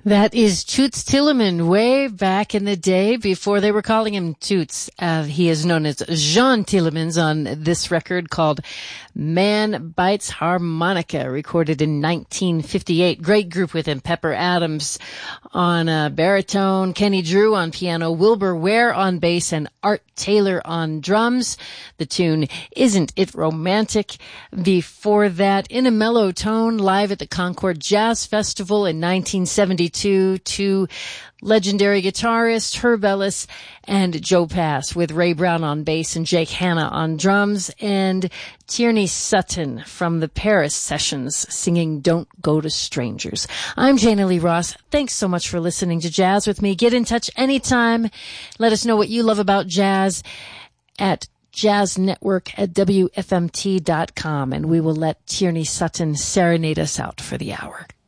That is Toots Thielemans way back in the day before they were calling him Toots. He is known as Jean Thielemans on this record called Man Bites Harmonica, recorded in 1958. Great group with him. Pepper Adams on baritone, Kenny Drew on piano, Wilbur Ware on bass, and Art Taylor on drums. The tune Isn't It Romantic? Before that, In a Mellow Tone, live at the Concord Jazz Festival in 1972, to legendary guitarist Herb Ellis and Joe Pass, with Ray Brown on bass and Jake Hanna on drums, and Tierney Sutton from the Paris Sessions singing Don't Go to Strangers. I'm Jana Lee Ross. Thanks so much for listening to Jazz with me. Get in touch anytime. Let us know what you love about jazz at jazznetwork@wfmt.com, and we will let Tierney Sutton serenade us out for the hour.